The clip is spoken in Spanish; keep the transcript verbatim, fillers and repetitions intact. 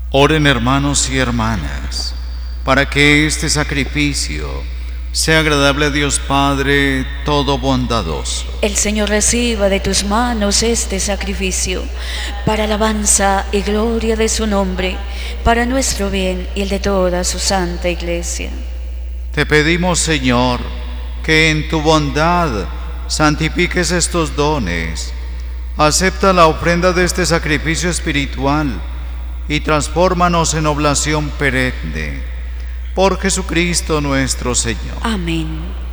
Oren, hermanos y hermanas, para que este sacrificio sea agradable a Dios Padre todo bondadoso. El Señor reciba de tus manos este sacrificio, para alabanza y gloria de su nombre, para nuestro bien y el de toda su santa Iglesia. Te pedimos, Señor, que en tu bondad santifiques estos dones. Acepta la ofrenda de este sacrificio espiritual y transfórmanos en oblación perenne. Por Jesucristo nuestro Señor. Amén.